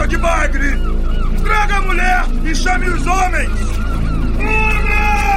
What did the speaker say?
de bagre! Traga a mulher e chame os homens!